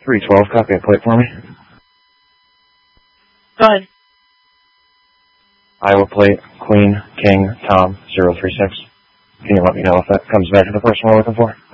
312, copy a plate for me. Go ahead. Iowa plate, Queen, King, Tom, 036. Can you let me know if that comes back to the person we're looking for?